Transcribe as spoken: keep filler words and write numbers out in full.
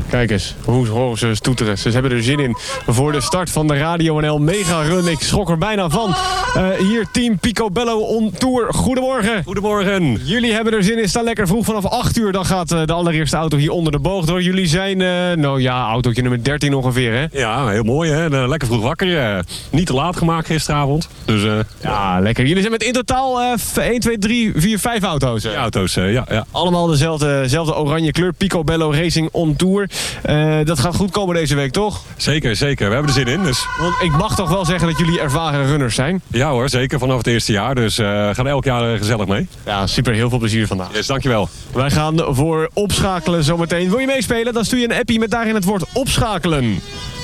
Kijk eens, hoe horen ze stoeteren. Ze hebben er zin in voor de start van de Radio N L Mega Run. Ik schrok er bijna van. Uh, hier team Picobello on Tour. Goedemorgen. Goedemorgen. Jullie hebben er zin in. Staan lekker vroeg vanaf acht uur. Dan gaat uh, de allereerste auto hier onder de boog door. Jullie zijn, uh, nou ja, autootje nummer dertien ongeveer, hè? Ja, heel mooi, hè. Lekker vroeg wakker. Uh, niet te laat gemaakt gisteravond. Dus, uh, ja, lekker. Jullie zijn met in totaal uh, één, twee, drie, vier, vijf auto's. Hè? Ja, auto's, uh, ja, ja. Allemaal dezelfde, dezelfde oranje kleur. Picobello Racing on Tour. Uh, dat gaat goed komen deze week, toch? Zeker, zeker. We hebben er zin in. Dus... Want ik mag toch wel zeggen dat jullie ervaren runners zijn? Ja hoor, zeker. Vanaf het eerste jaar. Dus uh, gaan elk jaar uh, gezellig mee. Ja, super. Heel veel plezier vandaag. Yes, dankjewel. Wij gaan voor opschakelen zometeen. Wil je meespelen? Dan stuur je een appie met daarin het woord opschakelen.